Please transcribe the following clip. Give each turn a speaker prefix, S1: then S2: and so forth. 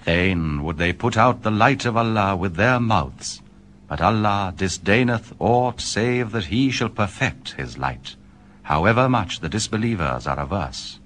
S1: Fain would they put out the light of Allah with their mouths, but Allah disdaineth aught save that he shall perfect his light, however much the disbelievers are averse.